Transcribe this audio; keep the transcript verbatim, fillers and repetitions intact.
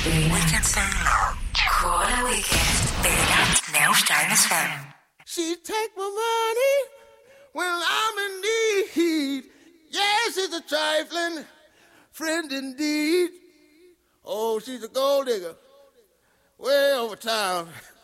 Weekend Sailor. Quarter Weekend. Berenacht neo Stars F M. She take my money when I'm in need. Yes, she's a trifling friend indeed. Oh, she's a gold digger way over town.